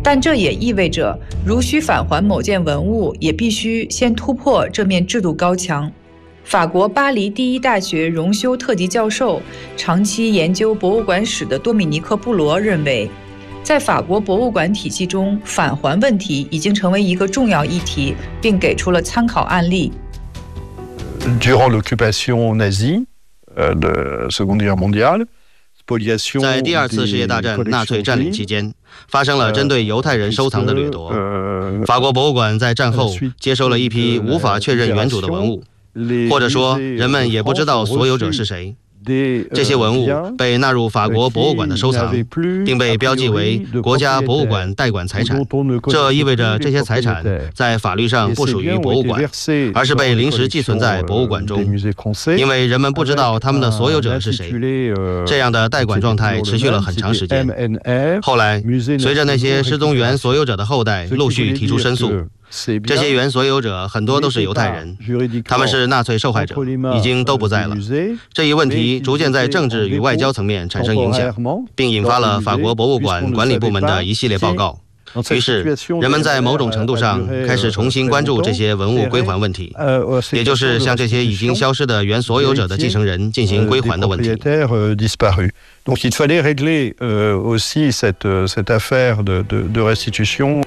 但这也意味着，如需返还某件文物，也必须先突破这面制度高墙。法国巴黎第一大学荣休特级教授、长期研究博物馆史的多米尼克·布罗认为，在法国博物馆体系中，返还问题已经成为一个重要议题，并给出了参考案例。 Durant l'occupation nazie de Seconde Guerre mondiale, 在第二次世界大战纳粹占领期间，发生了针对犹太人收藏的掠夺。法国博物馆在战后接收了一批无法确认原主的文物，或者说人们也不知道所有者是谁。这些文物被纳入法国博物馆的收藏，并被标记为国家博物馆代管财产。这意味着这些财产在法律上不属于博物馆，而是被临时寄存在博物馆中，因为人们不知道他们的所有者是谁。这样的代管状态持续了很长时间。后来，随着那些失踪原所有者的后代陆续提出申诉，这些原所有者很多都是犹太人，他们是纳粹受害者，已经都不在了。这一问题逐渐在政治与外交层面产生影响，并引发了法国博物馆管理部门的一系列报告。于是，人们在某种程度上开始重新关注这些文物归还问题，也就是向这些已经消失的原所有者的继承人进行归还的问题。 Donc il fallait régler aussi cette affaire de restitution.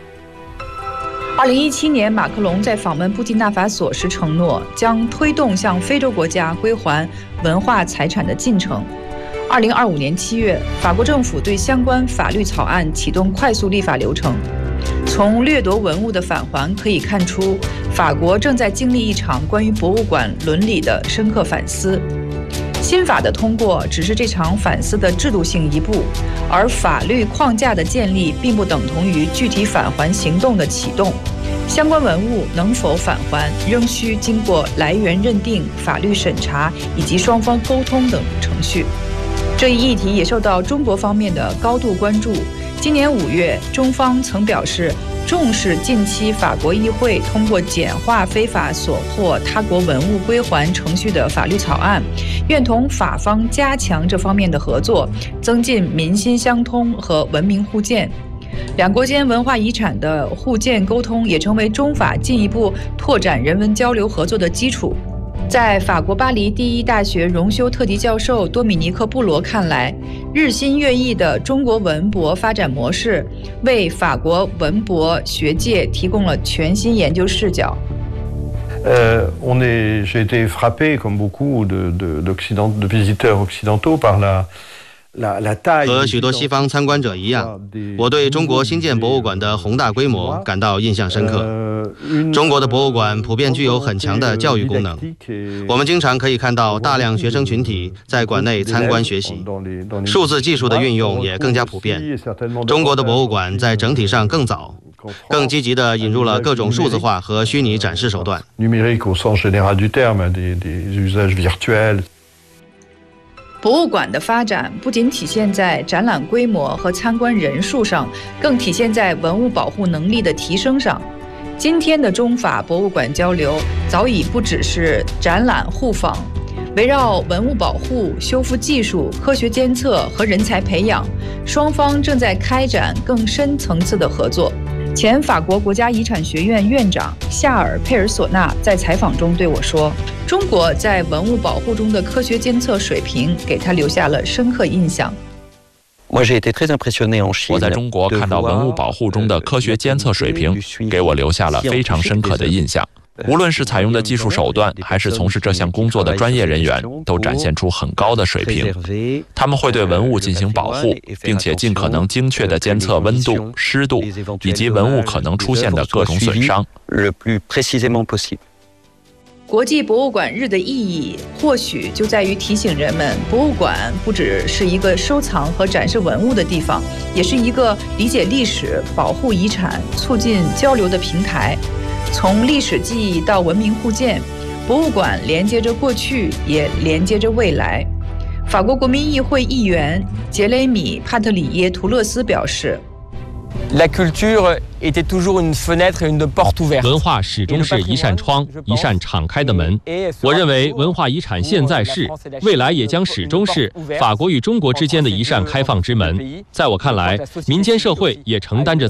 2017年，马克龙在访问布基纳法索时承诺，将推动向非洲国家归还文化财产的进程。2025年7月，法国政府对相关法律草案启动快速立法流程。从掠夺文物的返还可以看出，法国正在经历一场关于博物馆伦理的深刻反思。新法的通过只是这场反思的制度性一步，而法律框架的建立并不等同于具体返还行动的启动。相关文物能否返还，仍需经过来源认定、法律审查以及双方沟通等程序。这一议题也受到中国方面的高度关注。今年5月，中方曾表示重视近期法国议会通过简化非法所获他国文物归还程序的法律草案，愿同法方加强这方面的合作，增进民心相通和文明互鉴。两国间文化遗产的互鉴沟通也成为中法进一步拓展人文交流合作的基础。在法国巴黎第一大学荣休特级教授多米尼克·布罗看来，日新月异的中国文博发展模式为法国文博学界提供了全新研究视角。 J'ai été frappé, comme beaucoup de visiteurs occidentaux, par la 和许多西方参观者一样，我对中国新建博物馆的宏大规模感到印象深刻。中国的博物馆普遍具有很强的教育功能，我们经常可以看到大量学生群体在馆内参观学习。数字技术的运用也更加普遍。中国的博物馆在整体上更早，更积极地引入了各种数字化和虚拟展示手段。 博物馆的发展不仅体现在展览规模和参观人数上，更体现在文物保护能力的提升上。今天的中法博物馆交流早已不只是展览互访，围绕文物保护、修复技术、科学监测和人才培养，双方正在开展更深层次的合作。前法国国家遗产学院院长夏尔·佩尔索纳在采访中对我说，中国在文物保护中的科学监测水平给他留下了深刻印象。 我在中国看到文物保护中的科学监测水平，给我留下了非常深刻的印象。无论是采用的技术手段，还是从事这项工作的专业人员，都展现出很高的水平。他们会对文物进行保护，并且尽可能精确地监测温度、湿度以及文物可能出现的各种损伤。 国际博物馆日的意义，或许就在于提醒人们，博物馆不只是一个收藏和展示文物的地方，也是一个理解历史、保护遗产、促进交流的平台。从历史记忆到文明互鉴，博物馆连接着过去，也连接着未来。法国国民议会议员杰雷米·帕特里耶·图勒斯表示， 文化始终是一扇窗，一扇敞开的门。我认为文化遗产现在是，未来也将始终是法国与中国之间的一扇开放之门。在我看来，民间社会也承担着